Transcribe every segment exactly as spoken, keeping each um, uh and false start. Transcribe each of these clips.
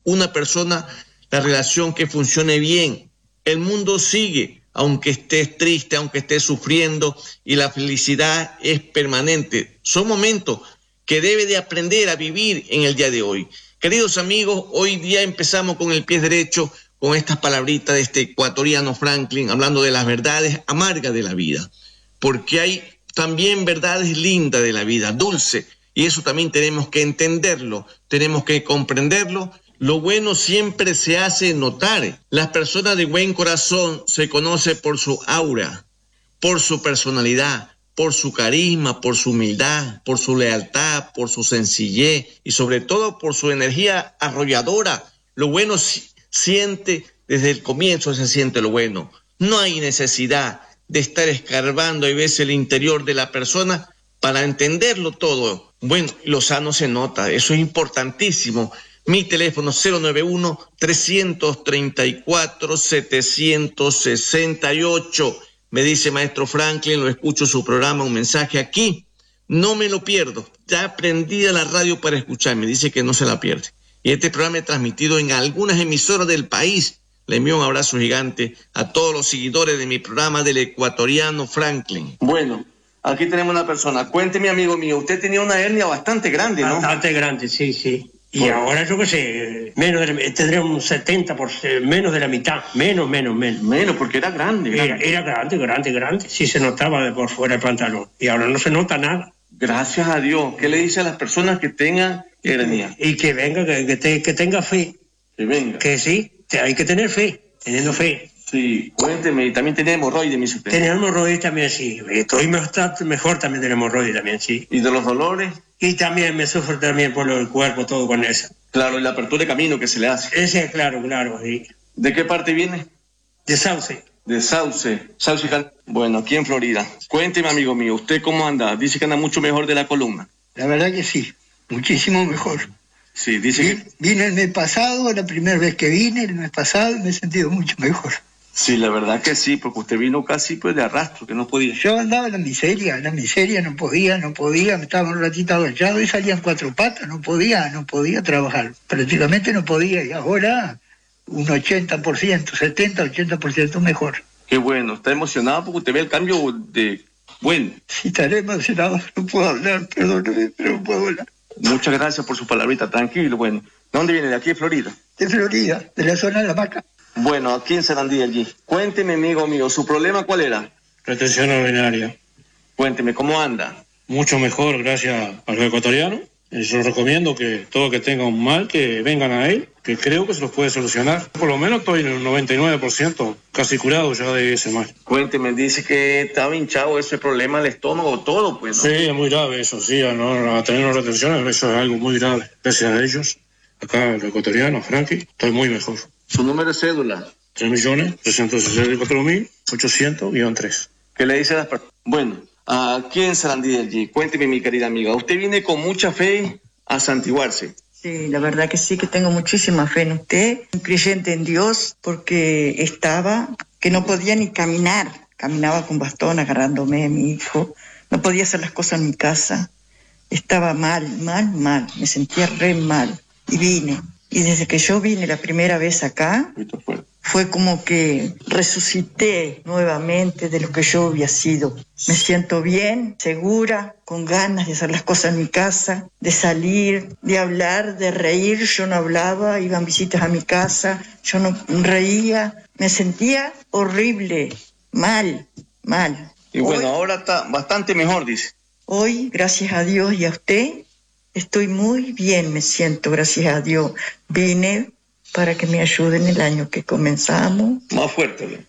una persona la relación que funcione bien. El mundo sigue, aunque estés triste, aunque estés sufriendo, y la felicidad es permanente. Son momentos que debe de aprender a vivir en el día de hoy. Queridos amigos, hoy día empezamos con el pie derecho, con estas palabritas de este ecuatoriano Franklin, hablando de las verdades amargas de la vida, porque hay también verdades lindas de la vida, dulces, y eso también tenemos que entenderlo, tenemos que comprenderlo. Lo bueno siempre se hace notar. Las personas de buen corazón se conocen por su aura, por su personalidad, por su carisma, por su humildad, por su lealtad, por su sencillez y sobre todo por su energía arrolladora. Lo bueno siente, desde el comienzo se siente lo bueno. No hay necesidad de estar escarbando y veces el interior de la persona para entenderlo todo. Bueno, lo sano se nota, eso es importantísimo. Mi teléfono cero nueve uno, tres tres cuatro, siete seis ocho. Me dice maestro Franklin, lo escucho su programa, un mensaje aquí. No me lo pierdo. Ya aprendí a la radio para escuchar. Me dice que no se la pierde. Y este programa es transmitido en algunas emisoras del país. Le envío un abrazo gigante a todos los seguidores de mi programa del ecuatoriano Franklin. Bueno, aquí tenemos una persona. Cuénteme, amigo mío, usted tenía una hernia bastante grande, ¿no? Bastante grande, sí, sí. Y bueno, ahora yo qué sé, menos de, tendría un setenta por ciento, menos de la mitad, menos, menos, menos. Menos, porque era grande. Era, era grande, grande, grande. Sí se notaba de por fuera el pantalón. Y ahora no se nota nada. Gracias a Dios. ¿Qué le dice a las personas que tengan hernia? Y que venga, que, que, te, que tenga fe. Que venga. Que sí, hay que tener fe, teniendo fe. Sí, cuénteme, y también tenía hemorroides, mi super. Tenía hemorroides también, sí. Estoy mejor, mejor también de hemorroides también, sí. ¿Y de los dolores? Y también me sufro también por el cuerpo, todo con eso. Claro, y la apertura de camino que se le hace. Ese, claro, claro, sí. ¿De qué parte viene? De Sauce. De Sauce. Sauce, bueno, aquí en Florida. Cuénteme, amigo mío, ¿usted cómo anda? Dice que anda mucho mejor de la columna. La verdad que sí, muchísimo mejor. Sí, dice Vine, que... vine el mes pasado, la primera vez que vine, el mes pasado, y me he sentido mucho mejor. Sí, la verdad que sí, porque usted vino casi pues de arrastro, que no podía. Yo andaba en la miseria, en la miseria, no podía, no podía, me estaba un ratito agachado y salían cuatro patas, no podía, no podía trabajar, prácticamente no podía, y ahora un ochenta por ciento, setenta, ochenta por ciento mejor. Qué bueno, está emocionado porque usted ve el cambio de... Bueno. Sí, estaré emocionado, no puedo hablar, perdóname, pero no puedo hablar. Muchas gracias por su palabrita, tranquilo, bueno. ¿De dónde viene? ¿De aquí de Florida? De Florida, de la zona de La Maca. Bueno, aquí en Sarandí, allí. Cuénteme, amigo mío, ¿su problema cuál era? Retención urinaria. Cuénteme, ¿cómo anda? Mucho mejor, gracias al ecuatoriano. Yo recomiendo que todo que tenga un mal, que vengan a él, que creo que se los puede solucionar. Por lo menos estoy en el noventa y nueve por ciento casi curado ya de ese mal. Cuénteme, dice que estaba hinchado ese problema del estómago, todo, pues, ¿no? Sí, es muy grave eso, sí, a, no, a tener una retención, eso es algo muy grave. Gracias a ellos, acá el ecuatoriano, Frankie, estoy muy mejor. ¿Su número de cédula? tres millones trescientos sesenta y cuatro mil ochocientos tres. ¿Qué le dice a las personas? Bueno, aquí en Sarandí allí, cuénteme, mi querida amiga, usted viene con mucha fe a santiguarse. Sí, la verdad que sí, que tengo muchísima fe en usted, un creyente en Dios, porque estaba, que no podía ni caminar, caminaba con bastón agarrándome a mi hijo, no podía hacer las cosas en mi casa, estaba mal, mal, mal, me sentía re mal, y vine. Y desde que yo vine la primera vez acá, fue como que resucité nuevamente de lo que yo había sido. Me siento bien, segura, con ganas de hacer las cosas en mi casa, de salir, de hablar, de reír. Yo no hablaba, iban visitas a mi casa, yo no reía, me sentía horrible, mal, mal. Y bueno, hoy, ahora está bastante mejor, dice. Hoy, gracias a Dios y a usted, estoy muy bien, me siento, gracias a Dios. Vine para que me ayuden el año que comenzamos. Más fuerte,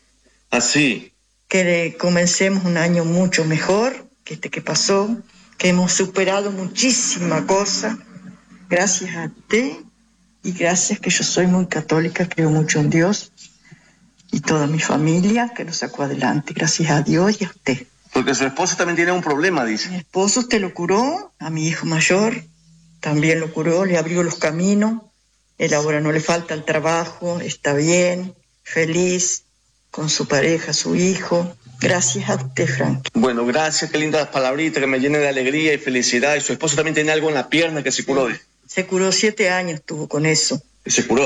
así. Que comencemos un año mucho mejor que este que pasó, que hemos superado muchísima cosa, gracias a usted y gracias que yo soy muy católica, creo mucho en Dios y toda mi familia que lo sacó adelante, gracias a Dios y a usted. Porque su esposo también tiene un problema, dice. Mi esposo usted lo curó, a mi hijo mayor también lo curó, le abrió los caminos. Él ahora no le falta el trabajo, está bien, feliz, con su pareja, su hijo. Gracias a usted, Frank. Bueno, gracias, qué lindas palabritas que me llenen de alegría y felicidad. Y su esposo también tiene algo en la pierna que se curó. Se curó siete años, estuvo con eso. Y se curó.